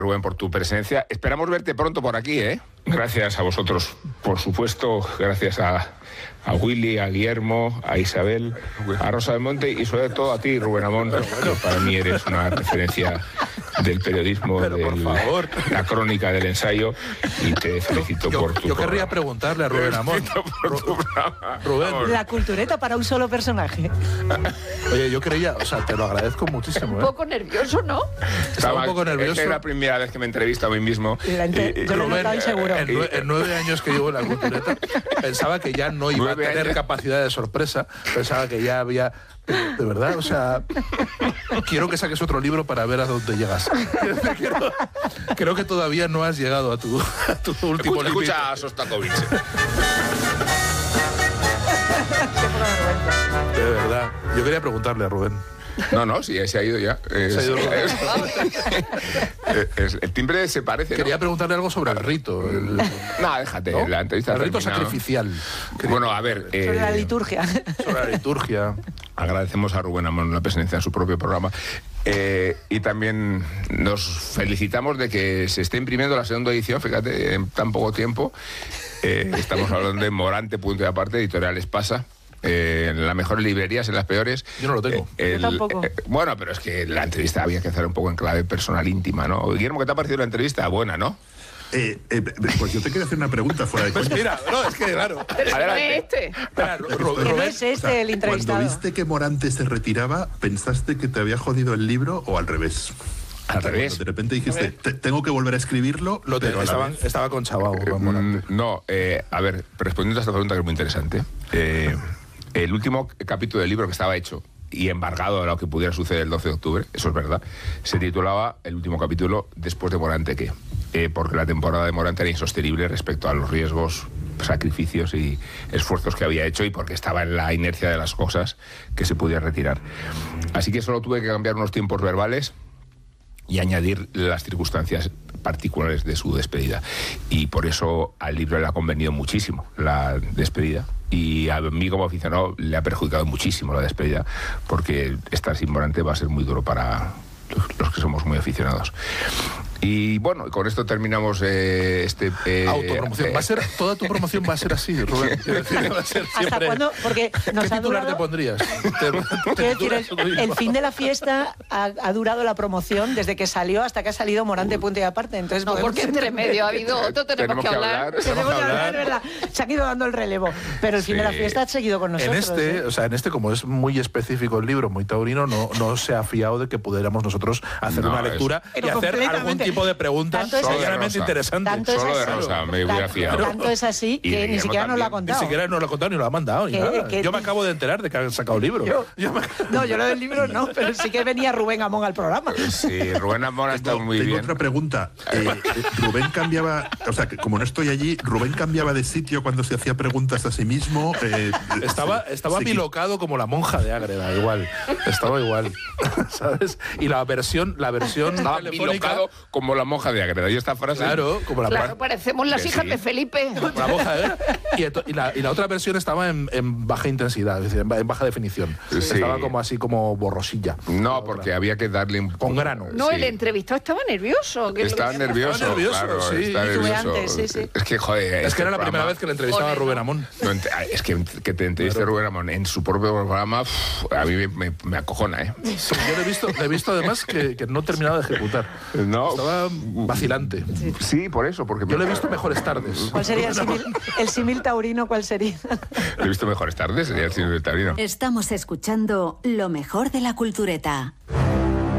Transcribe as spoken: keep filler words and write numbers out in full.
Rubén, por tu presencia. Esperamos verte pronto por aquí, ¿eh? Gracias a vosotros, por supuesto, gracias a, a Willy, a Guillermo, a Isabel, a Rosa del Monte y sobre todo a ti, Rubén Amón, que para mí eres una referencia del periodismo, Pero, de por favor. la crónica, del ensayo, y te felicito yo, por tu Yo querría programa. preguntarle a Rubén Amón. Rubén. La cultureta para un solo personaje. Oye, yo creía, o sea, te lo agradezco muchísimo. Un ¿eh? poco nervioso, ¿no? Estaba un poco nervioso. Es la primera vez que me entrevisto a mí mismo. La ente- Y- y- yo lo he Rubén, notado inseguro. En, nue- en nueve años que llevo en la cultureta, pensaba que ya no iba a Nueve tener años. capacidad de sorpresa, pensaba que ya había... De verdad, o sea, quiero que saques otro libro para ver a dónde llegas. Quiero- creo que todavía no has llegado a tu, a tu último Escucha, límite. escucha a Sostakovich. De verdad. Yo quería preguntarle a Rubén. No, no, sí, se ha ido ya. Es, Se ha ido. es- es- el timbre se parece, ¿no? Quería preguntarle algo sobre el rito. El, No, déjate, ¿no? la entrevista el ha rito terminado. sacrificial. Bueno, a ver... Sobre la eh, liturgia. Sobre la liturgia. Agradecemos a Rubén Amón la presencia en su propio programa. Eh, y también nos felicitamos de que se esté imprimiendo la segunda edición, fíjate, en tan poco tiempo. Eh, estamos hablando de Morante, punto y aparte, Editorial Espasa. Eh, en las mejores librerías, en las peores. Yo no lo tengo. Eh, Yo tampoco. eh, bueno, pero es que la entrevista había que hacer un poco en clave personal, íntima, ¿no? Guillermo, ¿qué te ha parecido la entrevista? Buena, ¿no? Eh, eh, pues yo te quería hacer una pregunta fuera de Pues coña. mira, no, es que claro. Pero no Adelante. es este. Espera, Ru- Ru- Que no Rubén, es este O sea, el entrevistado. Cuando viste que Morante se retiraba, ¿pensaste que te había jodido el libro o al revés? Al revés. Cuando de repente dijiste, "Te- tengo que volver a escribirlo, lo te- pero a la estaba, vez". estaba con Chabao. Rubén Morante. Mm, no, eh, a ver, respondiendo a esta pregunta que es muy interesante. Eh, el último capítulo del libro que estaba hecho y embargado a lo que pudiera suceder el doce de octubre, eso es verdad, se titulaba el último capítulo después de Morante, ¿qué? Eh, porque la temporada de Morante era insostenible respecto a los riesgos, sacrificios y esfuerzos que había hecho y porque estaba en la inercia de las cosas que se podía retirar. Así que solo tuve que cambiar unos tiempos verbales y añadir las circunstancias particulares de su despedida. Y por eso al libro le ha convenido muchísimo la despedida. Y a mí como aficionado le ha perjudicado muchísimo la despedida, porque estar sin Morante va a ser muy duro para los, los que somos muy aficionados. Y bueno, con esto terminamos eh, este... eh, Autopromoción. eh, Va a ser, toda tu promoción va a ser así, Rubén. Quiero decir, va a ser ¿Hasta siempre- cuándo? Porque nos ¿Qué ha titular durado... te pondrías? Te- te Quiero decir, titulas tú el, mismo. el fin de la fiesta ha, ha durado la promoción desde que salió hasta que ha salido Morante, punto y aparte. Entonces, No, podemos- porque entre medio ha habido otro, tenemos, Tenemos que que hablar. hablar. Tenemos que hablar, hablar. es verdad. Se han ido dando el relevo. Pero el fin de la Sí. fiesta ha seguido con En nosotros. este, ¿eh? o sea, en este, como es muy específico el libro, muy taurino, no, no se ha fiado de que pudiéramos nosotros hacer No, una es- lectura y Pero hacer algún completamente. tipo de pregunta Tanto es así. verdaderamente Rosa. interesante. Tanto es Solo de así. Rosa me voy a fiar. Tanto es así Y que ni Guillermo siquiera nos lo ha también. Ni contado. siquiera nos lo ha contado ni lo ha mandado ni ¿Qué? nada. ¿Qué? Yo me acabo de enterar de que han sacado libro. Yo- Yo me- No, yo lo del libro no, pero sí que venía Rubén Amón al programa. Sí, Rubén Amón ha estado Tengo, muy tengo bien. otra pregunta. Eh, eh, Rubén cambiaba, o sea, que como no estoy allí, Rubén cambiaba de sitio cuando se hacía preguntas a sí mismo. eh, Estaba, se- estaba se- bilocado como la monja de Ágreda, igual. Estaba igual. ¿Sabes? Y la versión, la versión Estaba telefónica. bilocado como la monja de Agreda. Y esta frase... Claro, como la, Claro, parecemos las Que hijas sí. de Felipe. como la monja de Ágreda. Y, eto- y la, y la otra versión estaba en, en baja intensidad, es decir, en, ba- en baja definición. Sí. Estaba como así como borrosilla. No, porque había que darle un... Con grano. No, Sí. el entrevistado estaba nervioso. que es lo Estaba que- nervioso, Estaba nervioso, claro, sí. está Titubeante, nervioso. sí, sí. Es que, joder... Es este que era la primera programa- vez que le entrevistaba a Joder, Rubén no. Amón. No, ent- es que, que te entreviste Rubén Amón en su propio programa, uf, a mí me, me- me acojona, ¿eh? Sí, yo le he visto, le he visto además que, que no terminaba de ejecutar. No. Estaba vacilante. Sí, por eso, porque... Yo me- le he visto mejores tardes. ¿Cuál sería el símil, el símil taurino? ¿Cuál sería? Le he visto mejores tardes, sería el cine del taurino. Estamos escuchando lo mejor de la cultureta.